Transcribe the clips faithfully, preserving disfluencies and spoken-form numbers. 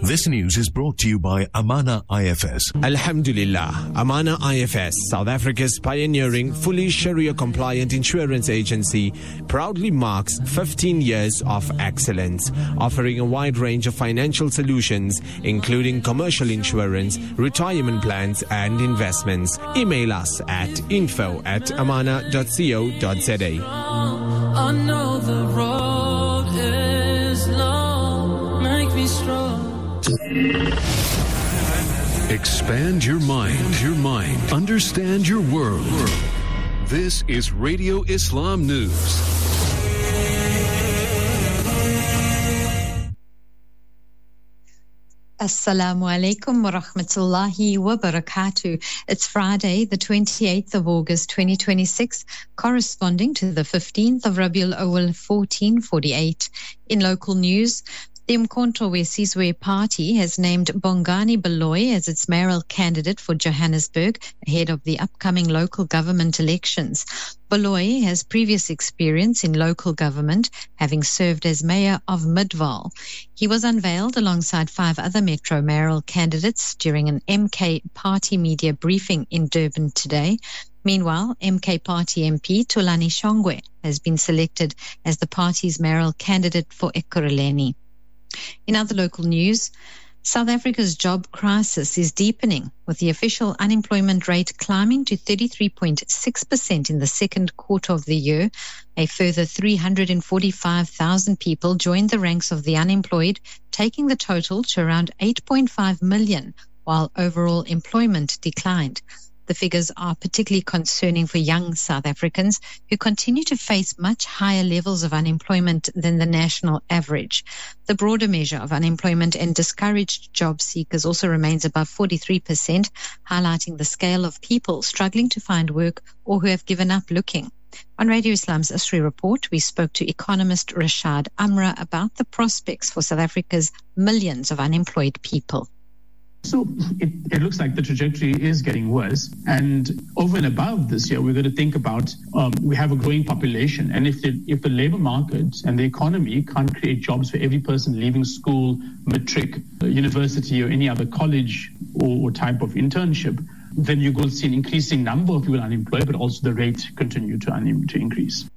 This news is brought to you by Amana I F S. Alhamdulillah, Amana I F S, South Africa's pioneering, fully Sharia-compliant insurance agency, proudly marks fifteen years of excellence, offering a wide range of financial solutions, including commercial insurance, retirement plans, and investments. Email us at info at amana dot co dot za. I know the road is long, make me strong. Expand your mind, your mind. Understand your world. This is Radio Islam News. Assalamu alaikum wa rahmatullahi wa barakatuh. It's Friday, the twenty-eighth of August, twenty twenty-six, corresponding to the fifteenth of Rabiul Awal, fourteen forty-eight. In local news, the Umkhonto we Sizwe Party has named Bongani Baloyi as its mayoral candidate for Johannesburg ahead of the upcoming local government elections. Baloyi has previous experience in local government, having served as mayor of Midvaal. He was unveiled alongside five other Metro mayoral candidates during an M K Party media briefing in Durban today. Meanwhile, M K Party M P Thulani Shongwe has been selected as the party's mayoral candidate for Ekurhuleni. In other local news, South Africa's job crisis is deepening, with the official unemployment rate climbing to thirty-three point six percent in the second quarter of the year. A further three hundred forty-five thousand people joined the ranks of the unemployed, taking the total to around eight point five million, while overall employment declined. The figures are particularly concerning for young South Africans who continue to face much higher levels of unemployment than the national average. The broader measure of unemployment and discouraged job seekers also remains above forty-three percent, highlighting the scale of people struggling to find work or who have given up looking. On Radio Islam's Asri Report, we spoke to economist Rashad Amra about the prospects for South Africa's millions of unemployed people. So it, it looks like the trajectory is getting worse. And over and above this year, we're going to think about, um, we have a growing population. And if the, if the labor market and the economy can't create jobs for every person leaving school, matric, uh, university, or any other college or, or type of internship, then you will see an increasing number of people unemployed, but also the rate continue to, un- to increase.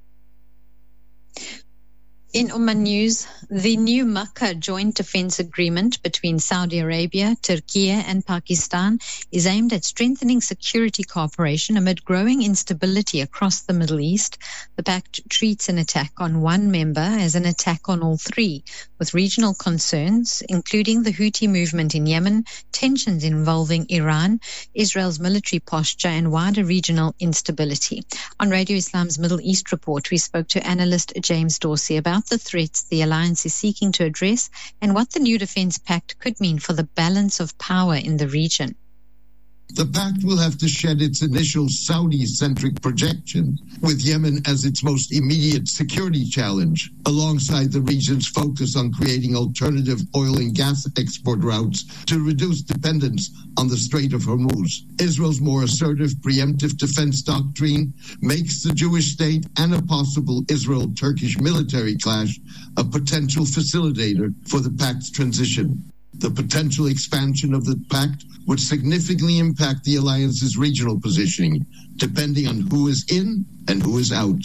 In Oman news, the new Makkah joint defense agreement between Saudi Arabia, Turkey and Pakistan is aimed at strengthening security cooperation amid growing instability across the Middle East. The pact treats an attack on one member as an attack on all three, with regional concerns, including the Houthi movement in Yemen, tensions involving Iran, Israel's military posture and wider regional instability. On Radio Islam's Middle East report, we spoke to analyst James Dorsey about the threats the alliance is seeking to address and what the new defense pact could mean for the balance of power in the region. The pact will have to shed its initial Saudi-centric projection, with Yemen as its most immediate security challenge, alongside the region's focus on creating alternative oil and gas export routes to reduce dependence on the Strait of Hormuz. Israel's more assertive preemptive defense doctrine makes the Jewish state and a possible Israel-Turkish military clash a potential facilitator for the pact's transition. The potential expansion of the pact would significantly impact the alliance's regional positioning, depending on who is in and who is out.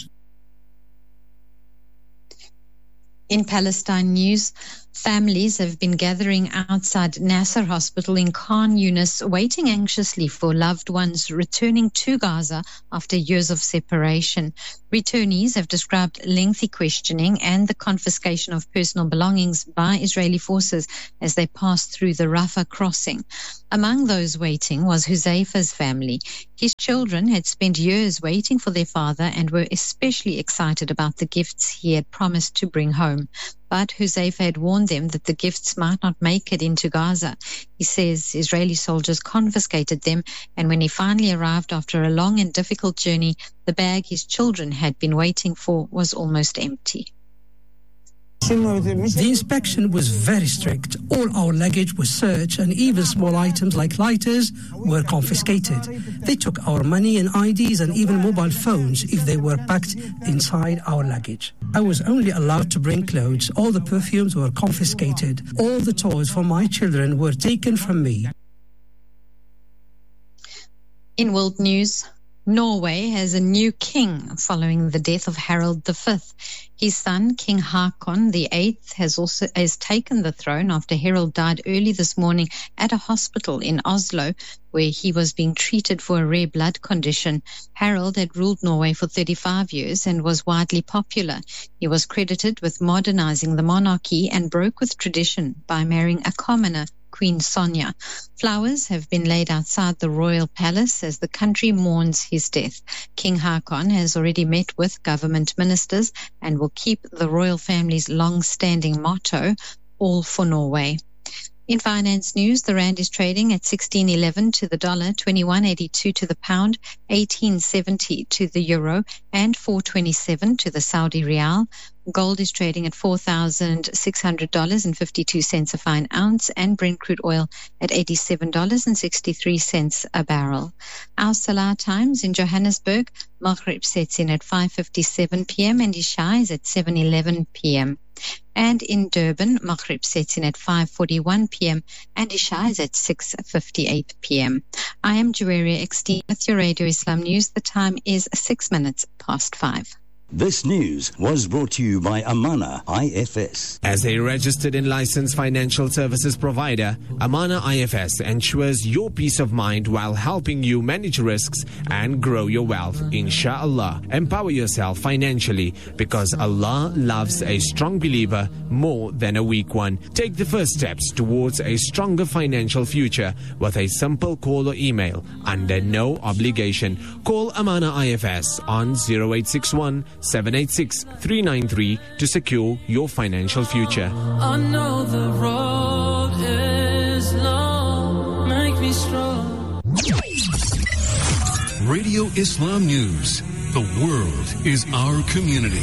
In Palestine news, families have been gathering outside Nasser Hospital in Khan Yunis, waiting anxiously for loved ones returning to Gaza after years of separation. Returnees have described lengthy questioning and the confiscation of personal belongings by Israeli forces as they passed through the Rafah crossing. Among those waiting was Huzaifa's family. His children had spent years waiting for their father and were especially excited about the gifts he had promised to bring home. But Huzaifa had warned them that the gifts might not make it into Gaza. He says Israeli soldiers confiscated them, and when he finally arrived after a long and difficult journey, the bag his children had been waiting for was almost empty. The inspection was very strict. All our luggage was searched and even small items like lighters were confiscated. They took our money and I Ds and even mobile phones if they were packed inside our luggage. I was only allowed to bring clothes. All the perfumes were confiscated. All the toys for my children were taken from me. In world news, Norway has a new king following the death of Harald the Fifth. His son, King Haakon the Eighth, has also has taken the throne after Harald died early this morning at a hospital in Oslo, where he was being treated for a rare blood condition. Harald had ruled Norway for thirty-five years and was widely popular. He was credited with modernizing the monarchy and broke with tradition by marrying a commoner, Queen Sonja. Flowers have been laid outside the royal palace as the country mourns his death. King Haakon has already met with government ministers and will keep the royal family's long-standing motto, all for Norway. In finance news, the rand is trading at sixteen eleven to the dollar, twenty-one eighty-two to the pound, eighteen seventy to the euro, and four twenty-seven to the Saudi rial. Gold is trading at four thousand six hundred dollars and fifty-two cents a fine ounce, and Brent crude oil at eighty-seven dollars and sixty-three cents a barrel. Our Salah times in Johannesburg, Maghrib sets in at five fifty-seven p.m. and Isha is at seven eleven p.m. And in Durban, Maghrib sets in at five forty-one p.m. and Isha is at six fifty-eight p.m. I am Juwaria Extee with your Radio Islam News. The time is six minutes past five. This news was brought to you by Amana I F S. As a registered and licensed financial services provider, Amana I F S ensures your peace of mind while helping you manage risks and grow your wealth, inshallah. Empower yourself financially because Allah loves a strong believer more than a weak one. Take the first steps towards a stronger financial future with a simple call or email under no obligation. Call Amana I F S on zero eight six one, seven eight six, three nine three to secure your financial future. I know the road is long, make me strong. Radio Islam News. The world is our community.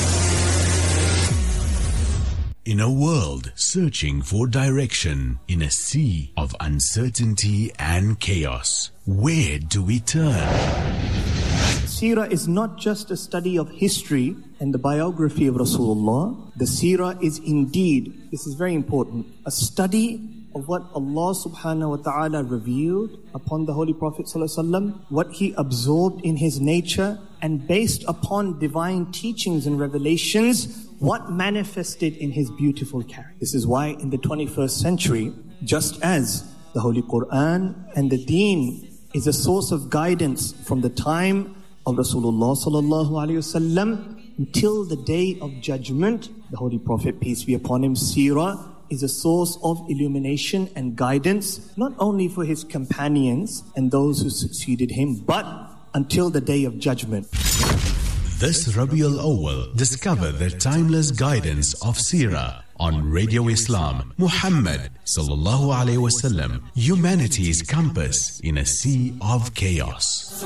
In a world searching for direction, in a sea of uncertainty and chaos, where do we turn? Seerah is not just a study of history and the biography of Rasulullah. The Seerah is indeed, this is very important, a study of what Allah subhanahu wa ta'ala revealed upon the Holy Prophet sallallahu alaihi wasallam, what he absorbed in his nature, and based upon divine teachings and revelations, what manifested in his beautiful character. This is why in the twenty-first century, just as the Holy Quran and the Deen is a source of guidance from the time of Rasulullah sallallahu alaihi wasallam until the day of judgment, the Holy Prophet, peace be upon him, Seerah is a source of illumination and guidance, not only for his companions and those who succeeded him, but until the day of judgment. This Rabiul Awwal, discover the timeless guidance of Seerah on Radio Islam. Muhammad sallallahu alaihi wasallam, humanity's compass in a sea of chaos.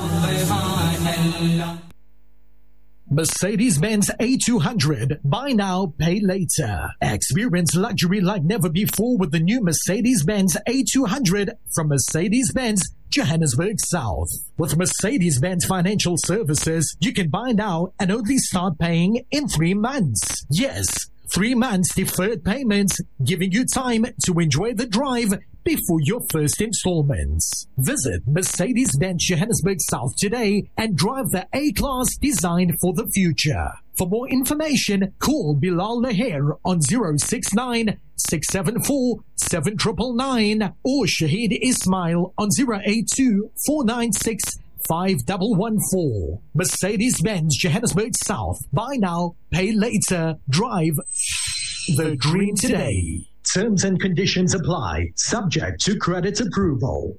Mercedes-Benz A two hundred. Buy now, pay later. Experience luxury like never before with the new Mercedes-Benz A two hundred from Mercedes-Benz Johannesburg South. With Mercedes-Benz Financial Services, you can buy now and only start paying in three months. Yes, three months deferred payments, giving you time to enjoy the drive before your first installments. Visit Mercedes-Benz Johannesburg South today and drive the A-Class designed for the future. For more information, call Bilal Laher on zero six nine, six seven four, seven nine nine nine or Shahid Ismail on zero eight two, four nine six, five one one four. Mercedes-Benz Johannesburg South. Buy now, pay later. Drive the dream today. Terms and conditions apply. Subject to credit approval.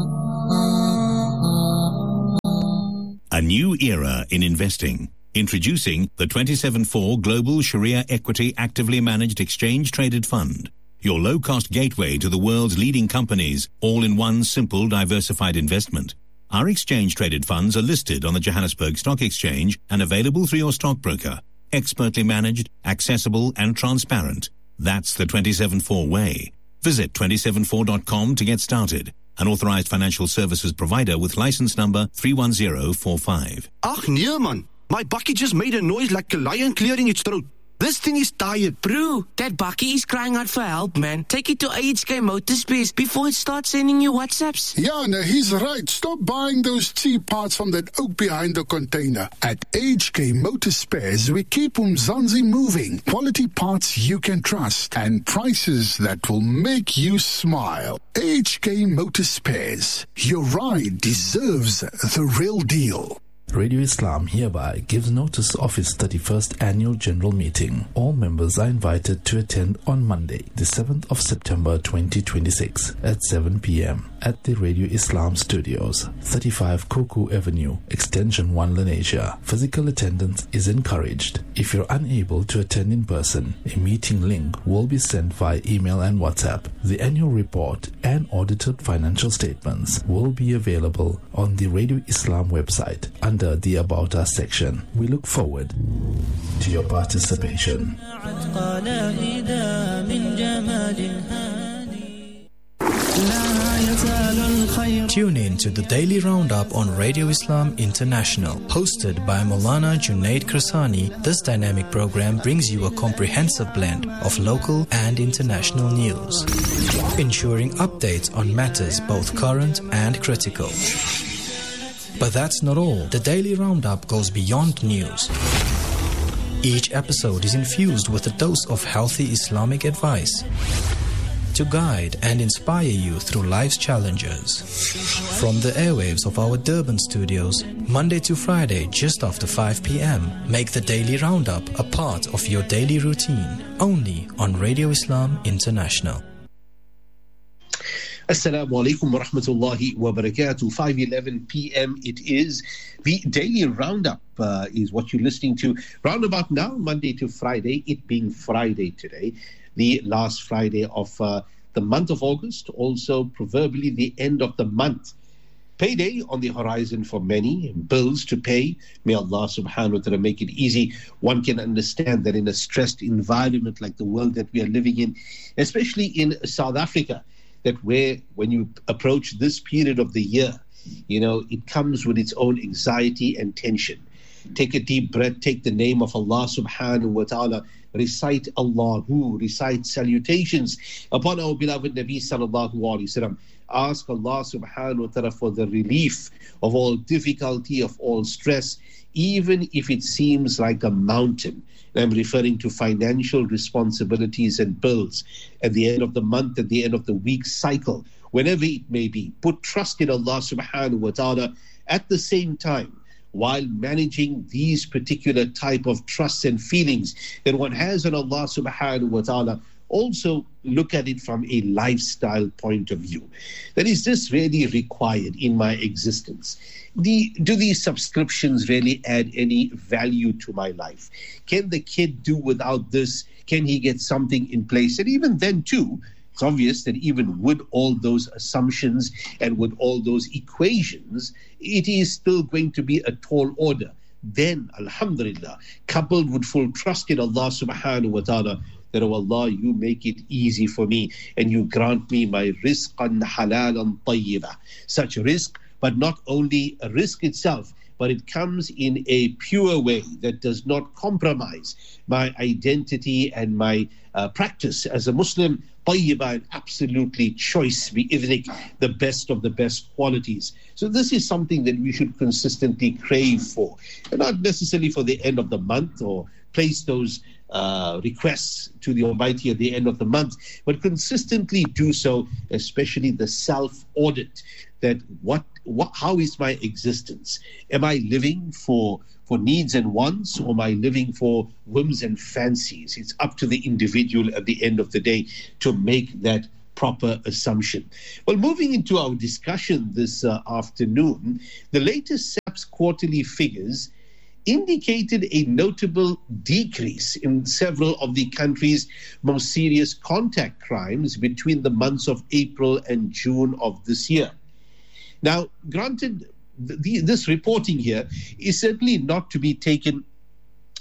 A new era in investing. Introducing the twenty-seven four Global Sharia Equity Actively Managed Exchange Traded Fund. Your low-cost gateway to the world's leading companies, all in one simple diversified investment. Our exchange-traded funds are listed on the Johannesburg Stock Exchange and available through your stockbroker. expertly managed, accessible and transparent. That's the two seven four way. Visit two seven four dot com to get started. An authorized financial services provider with license number three one zero four five. Ach nee man, my bakkie just made a noise like a lion clearing its throat. This thing is tired. Bro, that bakkie is crying out for help, man. Take it to A H K Motorspace before it starts sending you WhatsApps. Yeah, no, he's right. Stop buying those cheap parts from that oak behind the container. At A H K Motorspares, we keep Umzansi moving. Quality parts you can trust and prices that will make you smile. A H K Motorspares. Your ride deserves the real deal. Radio Islam hereby gives notice of its thirty-first annual general meeting. All members are invited to attend on Monday, the seventh of September twenty twenty-six at seven p.m. at the Radio Islam Studios, thirty-five Koku Avenue, Extension one, Lenasia. Physical attendance is encouraged. If you're unable to attend in person, a meeting link will be sent via email and WhatsApp. The annual report and audited financial statements will be available on the Radio Islam website under the About Us section. We look forward to your participation. Tune in to the Daily Roundup on Radio Islam International. Hosted by Maulana Junaid Krasani, this dynamic program brings you a comprehensive blend of local and international news, ensuring updates on matters both current and critical. But that's not all. The Daily Roundup goes beyond news. Each episode is infused with a dose of healthy Islamic advice to guide and inspire you through life's challenges. From the airwaves of our Durban studios, Monday to Friday just after five p.m, make the Daily Roundup a part of your daily routine, only on Radio Islam International. Assalamu alaikum wa rahmatullahi wa barakatuh. five eleven p.m. it is. The Daily Roundup uh, is what you're listening to. Roundabout now, Monday to Friday, it being Friday today, the last Friday of uh, the month of August, also proverbially the end of the month. Payday on the horizon for many, bills to pay. May Allah subhanahu wa ta'ala make it easy. One can understand that in a stressed environment like the world that we are living in, especially in South Africa, that where when you approach this period of the year, you know, it comes with its own anxiety and tension. Take a deep breath, take the name of Allah subhanahu wa ta'ala, recite Allahu, recite salutations upon our beloved Nabi sallallahu alayhi wasallam. Ask Allah subhanahu wa ta'ala for the relief of all difficulty, of all stress, even if it seems like a mountain. And I'm referring to financial responsibilities and bills at the end of the month, at the end of the week cycle, whenever it may be. Put trust in Allah subhanahu wa ta'ala at the same time, while managing these particular type of trusts and feelings that one has on Allah subhanahu wa ta'ala. Also look at it from a lifestyle point of view. That is this really required in my existence? The, do these subscriptions really add any value to my life? Can the kid do without this? Can he get something in place? And even then too, it's obvious that even with all those assumptions and with all those equations, it is still going to be a tall order. Then, alhamdulillah, coupled with full trust in Allah subhanahu wa ta'ala, that, oh Allah, you make it easy for me and you grant me my rizqan halalan tayyibah. Such risk, but not only a risk itself, but it comes in a pure way that does not compromise my identity and my uh, practice as a Muslim. Tayyibah, and absolutely choice, bi'idhnik, the best of the best qualities. So this is something that we should consistently crave for, and not necessarily for the end of the month or place those uh, requests to the Almighty at the end of the month, but consistently do so, especially the self-audit, that what, what, how is my existence? Am I living for for needs and wants, or am I living for whims and fancies? It's up to the individual at the end of the day to make that proper assumption. Well, moving into our discussion this uh, afternoon, the latest S A P S quarterly figures indicated a notable decrease in several of the country's most serious contact crimes between the months of April and June of this year. Now, granted, the, this reporting here is certainly not to be taken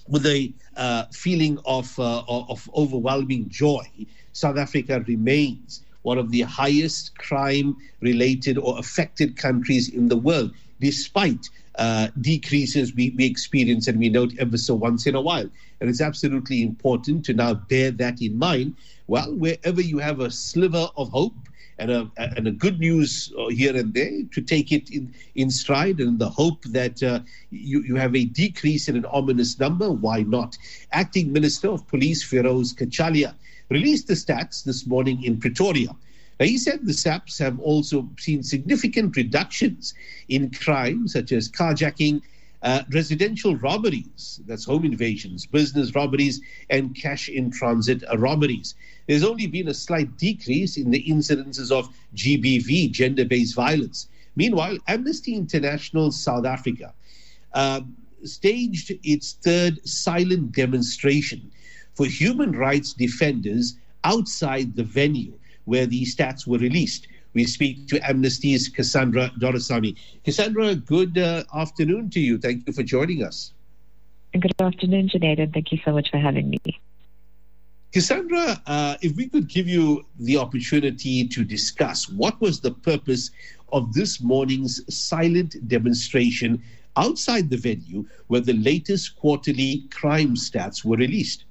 with a uh, feeling of, uh, of overwhelming joy, South Africa remains one of the highest crime-related or affected countries in the world, despite uh, decreases we, we experience and we note ever so once in a while. And it's absolutely important to now bear that in mind. Well, wherever you have a sliver of hope and a, and a good news here and there, to take it in, in stride, and the hope that uh, you, you have a decrease in an ominous number, why not? Acting Minister of Police Feroz Kachalia released the stats this morning in Pretoria. Now, he said the S A Ps have also seen significant reductions in crime such as carjacking, uh, residential robberies, that's home invasions, business robberies, and cash-in-transit robberies. There's only been a slight decrease in the incidences of G B V, gender-based violence. Meanwhile, Amnesty International South Africa uh, staged its third silent demonstration for human rights defenders outside the venue where these stats were released. We speak to Amnesty's Cassandra Dorasamy. Cassandra, good uh, afternoon to you. Thank you for joining us. Good afternoon, Junaid, and thank you so much for having me. Cassandra, uh, if we could give you the opportunity to discuss what was the purpose of this morning's silent demonstration outside the venue where the latest quarterly crime stats were released.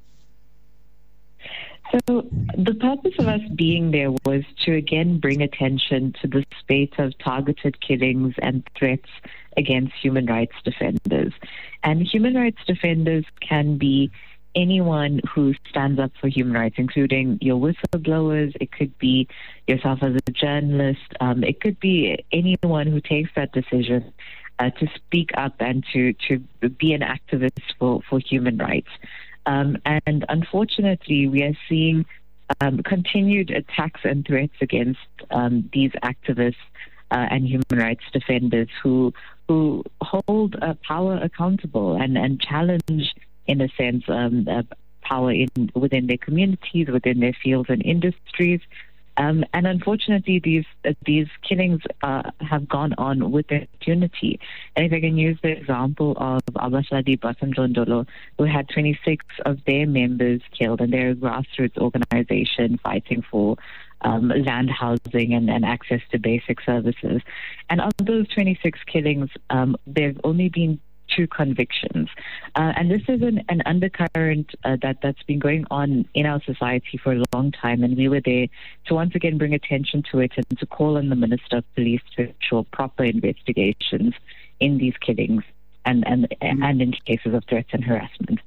So the purpose of us being there was to again bring attention to the spate of targeted killings and threats against human rights defenders. And human rights defenders can be anyone who stands up for human rights, including your whistleblowers. It could be yourself as a journalist. Um, it could be anyone who takes that decision uh, to speak up and to, to be an activist for, for human rights. Um, and unfortunately, we are seeing um, continued attacks and threats against um, these activists uh, and human rights defenders who who hold uh, power accountable and, and challenge, in a sense, um, uh, power in within their communities, within their fields and industries. Um, and unfortunately, these uh, these killings uh, have gone on with impunity. And if I can use the example of Abashadi Basamjondolo, who had twenty-six of their members killed, and they're a grassroots organization fighting for um, land, housing, and, and access to basic services. And of those twenty-six killings, um, there have only been two convictions. Uh, and this is an, an undercurrent uh, that, that's been going on in our society for a long time. And we were there to once again bring attention to it and to call on the Minister of Police to ensure proper investigations in these killings and, and, mm-hmm. and in cases of threats and harassment.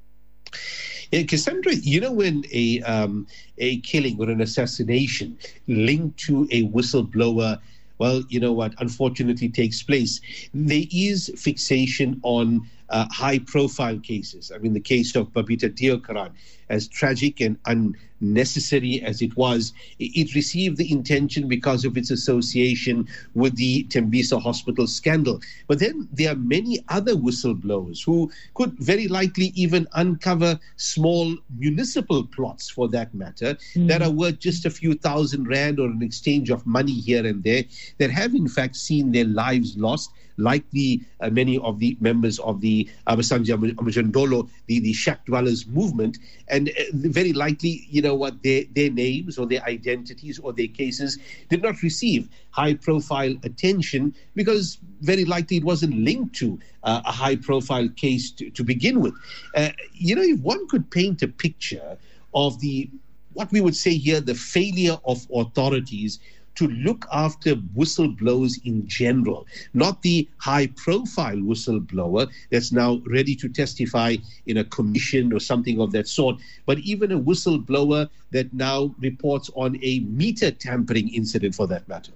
Yeah, Cassandra, you know, when a, um, a killing or an assassination linked to a whistleblower, well, you know what, unfortunately takes place, there is fixation on uh, high-profile cases. I mean, the case of Babita Deokaran, as tragic and unnecessary as it was, it received the intention because of its association with the Tembisa Hospital scandal. But then there are many other whistleblowers who could very likely even uncover small municipal plots, for that matter, mm. that are worth just a few thousand rand or an exchange of money here and there, that have in fact seen their lives lost, like the uh, many of the members of the Abasanja Amajondolo, the, the Shack Dwellers movement, and uh, very likely, you know what, their, their names or their identities or their cases did not receive high-profile attention because very likely it wasn't linked to uh, a high-profile case to, to begin with. Uh, you know, if one could paint a picture of the, what we would say here, the failure of authorities to look after whistleblowers in general, not the high-profile whistleblower that's now ready to testify in a commission or something of that sort, but even a whistleblower that now reports on a meter tampering incident, for that matter.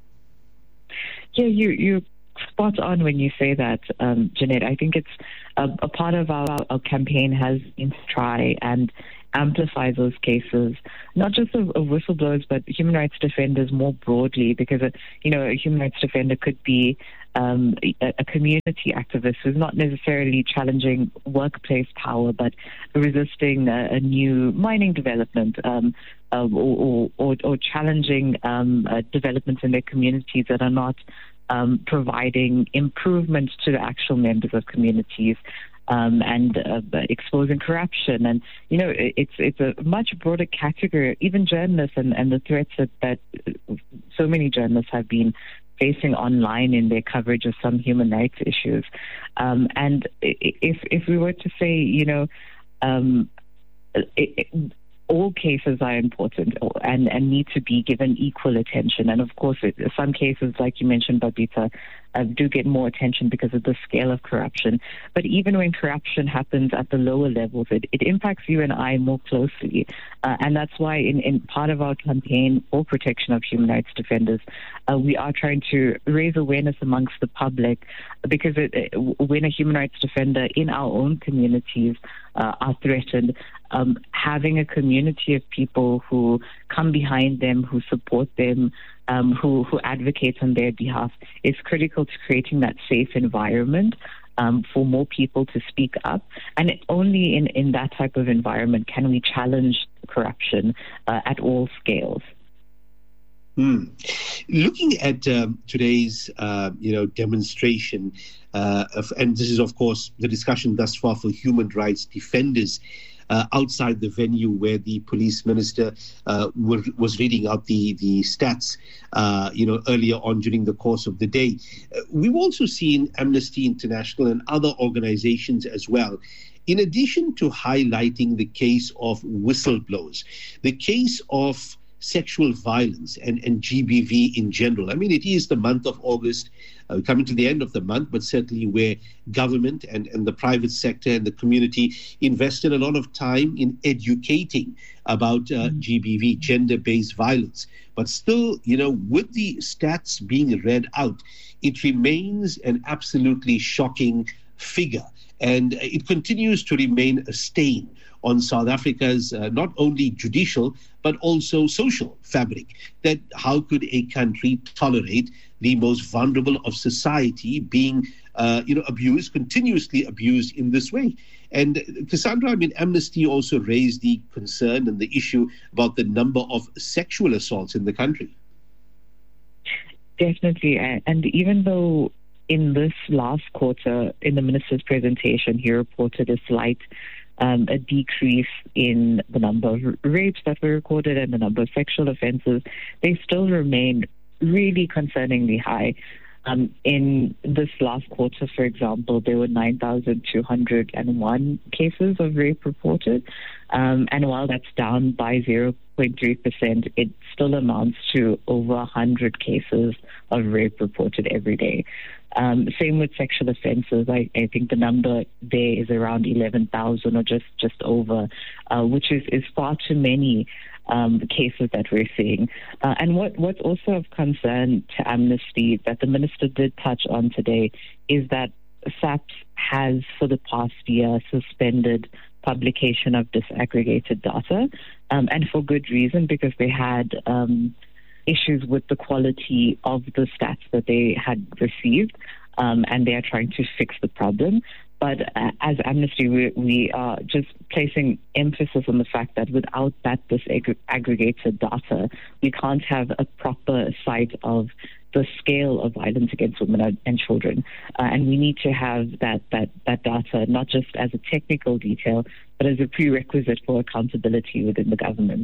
Yeah, you you spot on when you say that, um, Jeanette. I think it's a, a part of our, our campaign has been to try and amplify those cases, not just of, of whistleblowers, but human rights defenders more broadly, because, a, you know, a human rights defender could be um, a, a community activist who's not necessarily challenging workplace power, but resisting a, a new mining development um, uh, or, or, or challenging um, uh, developments in their communities that are not um, providing improvement to the actual members of communities. um, and uh, exposing corruption. And, you know, it's it's a much broader category, even journalists and, and the threats that, that so many journalists have been facing online in their coverage of some human rights issues. Um, and if if we were to say, you know, um, it, it, all cases are important and, and need to be given equal attention. And of course, it, some cases, like you mentioned, Babita, uh, do get more attention because of the scale of corruption. But even when corruption happens at the lower levels, it, it impacts you and I more closely. Uh, and that's why in, in part of our campaign for protection of human rights defenders, uh, we are trying to raise awareness amongst the public, because it, it, when a human rights defender in our own communities uh, are threatened, um, having a community of people who come behind them, who support them, um, who, who advocate on their behalf is critical to creating that safe environment um, for more people to speak up. And it, only in, in that type of environment can we challenge corruption uh, at all scales. Hmm. Looking at um, today's, uh, you know, demonstration, uh, of, and this is, of course, the discussion thus far for human rights defenders uh, outside the venue where the police minister uh, were, was reading out the the stats, uh, you know, earlier on during the course of the day. Uh, we've also seen Amnesty International and other organizations as well, in addition to highlighting the case of whistleblowers, the case of sexual violence and, and G B V in general. I mean, it is the month of August, uh, coming to the end of the month, but certainly where government and, and the private sector and the community invested a lot of time in educating about uh, G B V, gender-based violence. But still, you know, with the stats being read out, it remains an absolutely shocking figure. And it continues to remain a stain on South Africa's uh, not only judicial, but also social fabric. That how could a country tolerate the most vulnerable of society being uh, you know, abused, continuously abused in this way? And Cassandra, I mean, Amnesty also raised the concern and the issue about the number of sexual assaults in the country. Definitely. And even though in this last quarter, in the minister's presentation, he reported a slight Um, a decrease in the number of rapes that were recorded and the number of sexual offenses, they still remain really concerningly high. Um, in this last quarter, for example, there were nine thousand two hundred one cases of rape reported. Um, and while that's down by zero point three percent, it still amounts to over one hundred cases of rape reported every day. Um, same with sexual offenses. I, I think the number there is around eleven thousand or just, just over, uh, which is, is far too many um, cases that we're seeing. Uh, and what, what's also of concern to Amnesty that the minister did touch on today is that SAPS has for the past year suspended publication of disaggregated data, um, and for good reason, because they had um, issues with the quality of the stats that they had received, um, and they are trying to fix the problem. But uh, as Amnesty, we, we are just placing emphasis on the fact that without that disaggregated data, we can't have a proper sight of the scale of violence against women and children. Uh, and we need to have that, that, that data, not just as a technical detail, but as a prerequisite for accountability within the government.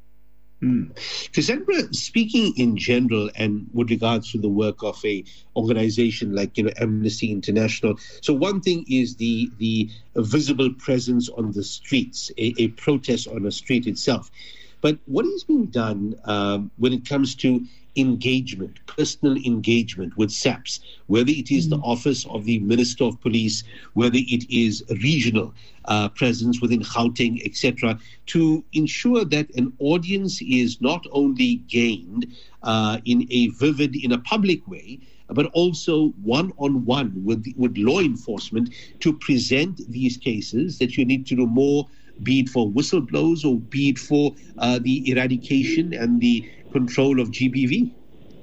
Hmm. Cassandra, speaking in general and with regards to the work of a organization like, you know, Amnesty International, so one thing is the the visible presence on the streets, a, a protest on a street itself. But what is being done um, when it comes to engagement, personal engagement with SAPS, whether it is the office of the Minister of Police, whether it is regional uh, presence within Gauteng, et cetera, to ensure that an audience is not only gained uh, in a vivid, in a public way, but also one-on-one with, with law enforcement to present these cases that you need to do more, be it for whistleblowers or be it for uh, the eradication and the control of G B V?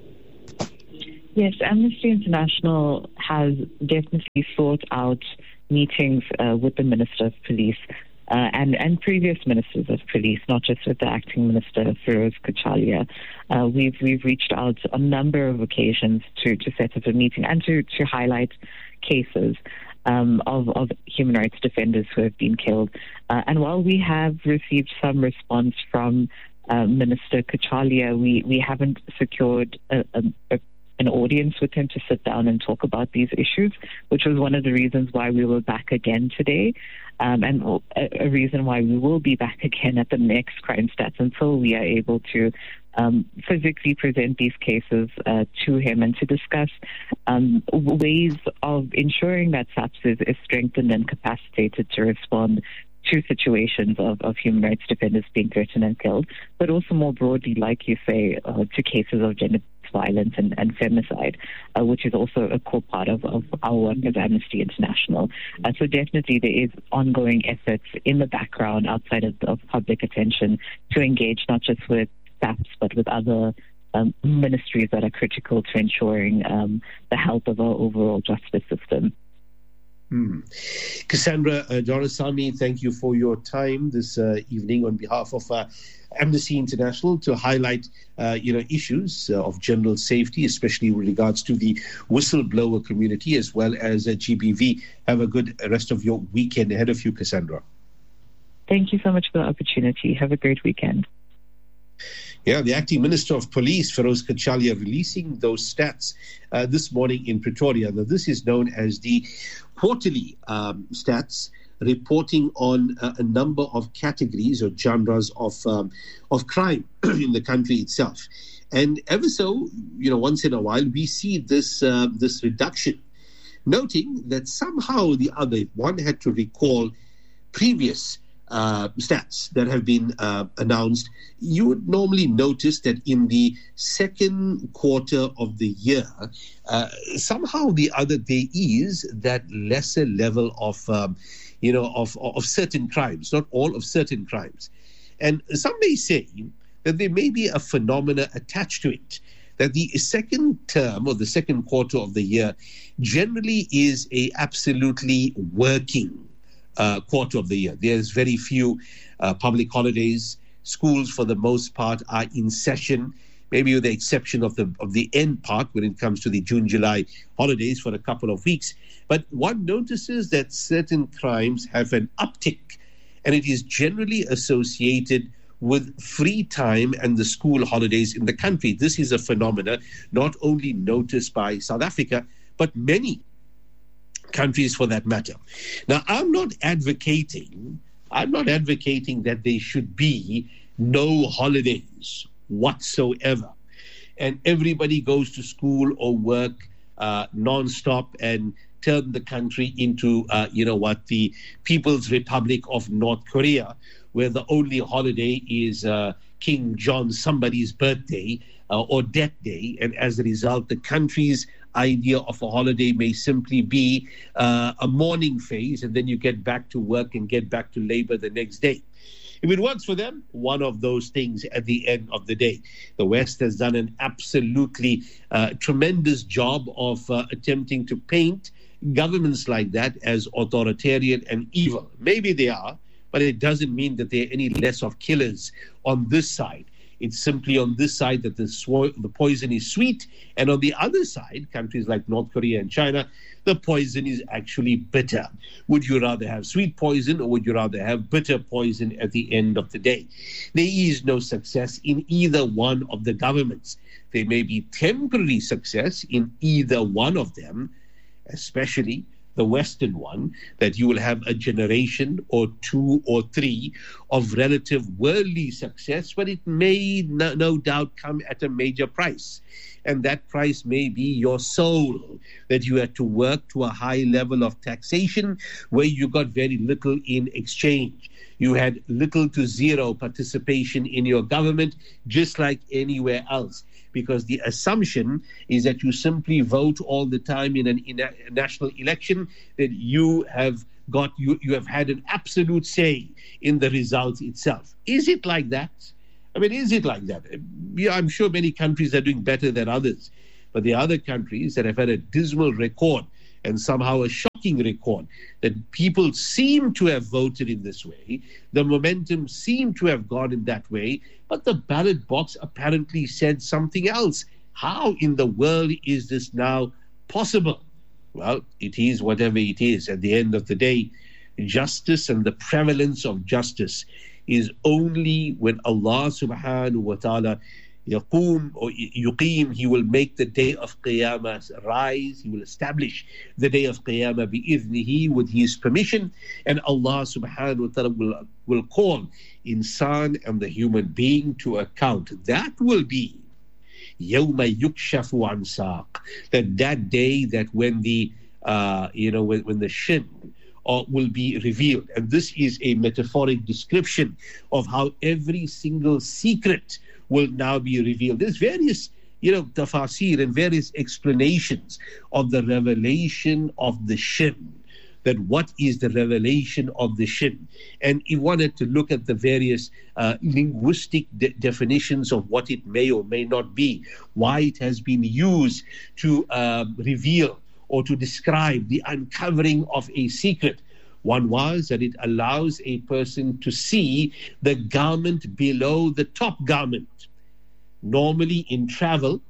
Yes, Amnesty International has definitely sought out meetings uh, with the Minister of Police uh, and, and previous ministers of police, not just with the acting minister, Feroz Kachalia. Uh, we've we've reached out on a number of occasions to, to set up a meeting and to, to highlight cases. um, of, of human rights defenders who have been killed. Uh, and while we have received some response from uh, Minister Kachalia, we, we haven't secured a, a, a an audience with him to sit down and talk about these issues, which was one of the reasons why we were back again today, um, and a, a reason why we will be back again at the next Crime Stats until we are able to um, physically present these cases uh, to him and to discuss um, ways of ensuring that SAPS is, is strengthened and capacitated to respond to situations of, of human rights defenders being threatened and killed, but also more broadly, like you say, uh, to cases of gender violence and, and femicide, uh, which is also a core part of, of our work as Amnesty International. Uh, so definitely there is ongoing efforts in the background outside of, of public attention to engage not just with SAPS but with other um, ministries that are critical to ensuring um, the health of our overall justice system. Hmm. Cassandra uh, Doraisamy, thank you for your time this uh, evening on behalf of uh, Amnesty International to highlight uh, you know, issues uh, of general safety, especially with regards to the whistleblower community as well as uh, G B V. Have a good rest of your weekend ahead of you, Cassandra. Thank you so much for the opportunity. Have a great weekend. Yeah, the Acting Minister of Police, Feroz Kachalia, releasing those stats uh, this morning in Pretoria. Now, this is known as the quarterly um, stats, reporting on uh, a number of categories or genres of um, of crime in the country itself. And ever so, you know, once in a while, we see this uh, this reduction, noting that somehow or the other, one had to recall previous Uh, stats that have been uh, announced. You would normally notice that in the second quarter of the year, uh, somehow the other there is that lesser level of, um, you know, of, of certain crimes, not all of certain crimes. And some may say that there may be a phenomena attached to it, that the second term or the second quarter of the year generally is a absolutely working Uh, quarter of the year. There's very few uh, public holidays. Schools, for the most part, are in session, maybe with the exception of the of the end part when it comes to the June, July holidays for a couple of weeks. But one notices that certain crimes have an uptick, and it is generally associated with free time and the school holidays in the country. This is a phenomena not only noticed by South Africa, but many countries for that matter. Now, I'm not advocating, I'm not advocating that there should be no holidays whatsoever, and everybody goes to school or work uh, non-stop and turn the country into, uh, you know what, the People's Republic of North Korea, where the only holiday is uh, King John somebody's birthday uh, or death day, and as a result, the country's idea of a holiday may simply be uh, a mourning phase, and then you get back to work and get back to labor the next day. If it works for them, one of those things at the end of the day. The West has done an absolutely uh, tremendous job of uh, attempting to paint governments like that as authoritarian and evil. Maybe they are, but it doesn't mean that they're any less of killers on this side. It's simply on this side that the, swo- the poison is sweet, and on the other side, countries like North Korea and China, the poison is actually bitter. Would you rather have sweet poison, or would you rather have bitter poison at the end of the day? There is no success in either one of the governments. There may be temporary success in either one of them, especially the Western one, that you will have a generation or two or three of relative worldly success, but it may no, no doubt come at a major price. And that price may be your soul, that you had to work to a high level of taxation where you got very little in exchange. You had little to zero participation in your government, just like anywhere else, because the assumption is that you simply vote all the time in, an, in a national election, that you have got you, you have had an absolute say in the results itself. Is it like that? I mean, is it like that? Yeah, I'm sure many countries are doing better than others, but the other countries that have had a dismal record and somehow a shocking record, that people seem to have voted in this way, the momentum seemed to have gone in that way, but the ballot box apparently said something else. How in the world is this now possible? Well, it is whatever it is. At the end of the day, justice and the prevalence of justice is only when Allah subhanahu wa ta'ala yaqum or yuqim, He will make the day of Qiyamah rise. He will establish the day of Qiyamah bi'idhnihi, with His permission, and Allah subhanahu wa ta'ala will, will call insan and the human being to account. That will be yawma yukshafu an saq, that that day that when the uh, you know when, when the shin or will be revealed. And this is a metaphoric description of how every single secret will now be revealed. There's various, you know, tafasir and various explanations of the revelation of the shin, that what is the revelation of the shin. And he wanted to look at the various uh, linguistic de- definitions of what it may or may not be, why it has been used to uh, reveal or to describe the uncovering of a secret. One was that it allows a person to see the garment below the top garment. Normally in travel,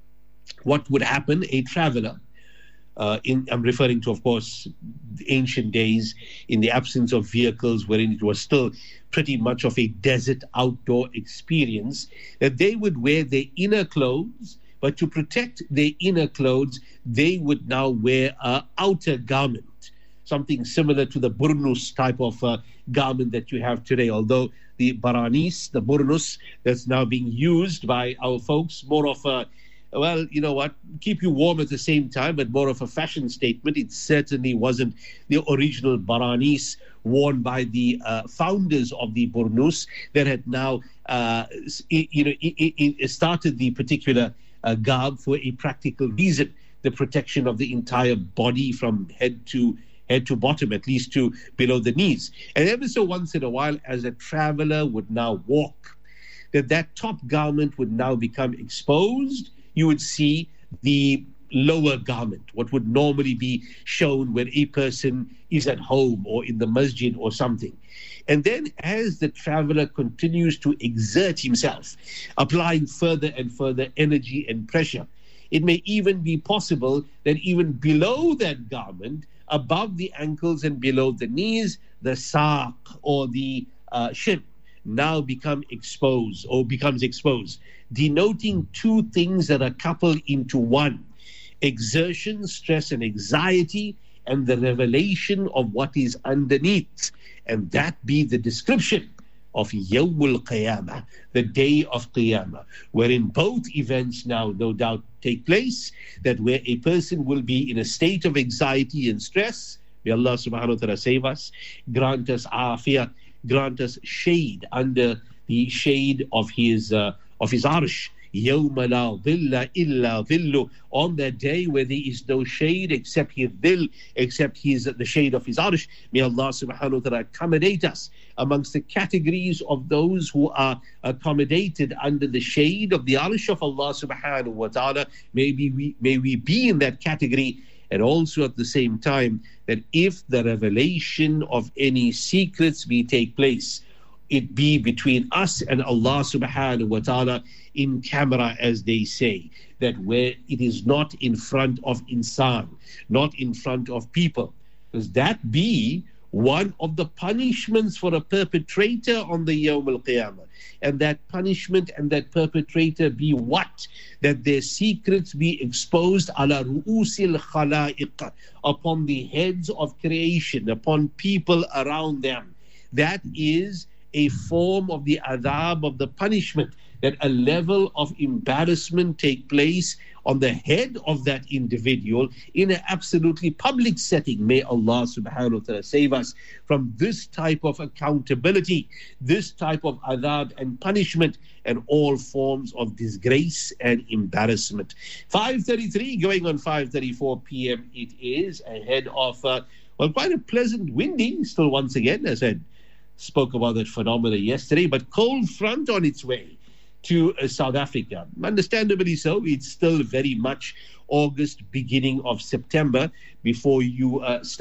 what would happen? A traveler, uh, in, I'm referring to, of course, the ancient days, in the absence of vehicles, wherein it was still pretty much of a desert outdoor experience, that they would wear their inner clothes, but to protect their inner clothes, they would now wear an outer garment, something similar to the burnus type of uh, garment that you have today. Although the baranis, the burnus, that's now being used by our folks, more of a, well, you know what, keep you warm at the same time, but more of a fashion statement. It certainly wasn't the original baranis worn by the uh, founders of the burnus that had now, uh, you know, it, it started the particular uh, garb for a practical reason, the protection of the entire body from head to head to bottom, at least to below the knees. And ever so once in a while, as a traveler would now walk, that that top garment would now become exposed. You would see the lower garment, what would normally be shown when a person is at home or in the masjid or something. And then as the traveler continues to exert himself, applying further and further energy and pressure, it may even be possible that even below that garment, above the ankles and below the knees, the saq or the uh, shin now become exposed or becomes exposed, denoting two things that are coupled into one: exertion, stress and anxiety, and the revelation of what is underneath. And that be the description of Yawmul Qiyamah, the day of Qiyamah, wherein both events now no doubt take place, that where a person will be in a state of anxiety and stress. May Allah subhanahu wa ta'ala save us, grant us afiyah, grant us shade under the shade of his uh, of his arsh. Yawma la dhilla illa dhillu, on that day where there is no shade except his dhill, except his the shade of his arsh. May Allah subhanahu wa ta'ala accommodate us amongst the categories of those who are accommodated under the shade of the arsh of Allah subhanahu wa ta'ala. Maybe we may we be in that category. And also at the same time, that if the revelation of any secrets be take place, it be between us and Allah subhanahu wa ta'ala in camera, as they say, that where it is not in front of insan, not in front of people. Does that be one of the punishments for a perpetrator on the Yawm al-Qiyamah? And that punishment and that perpetrator be what? That their secrets be exposed ala ru'usil khalaiq, upon the heads of creation, upon people around them. That is a form of the adhab, of the punishment, that a level of embarrassment take place on the head of that individual in an absolutely public setting. May Allah subhanahu wa ta'ala save us from this type of accountability, this type of adhab and punishment, and all forms of disgrace and embarrassment. five thirty-three going on five thirty-four p.m. it is, ahead of uh, well, quite a pleasant windy, still once again, as I spoke about that phenomena yesterday, but cold front on its way to uh, South Africa. Understandably so, it's still very much August, beginning of September, before you uh, start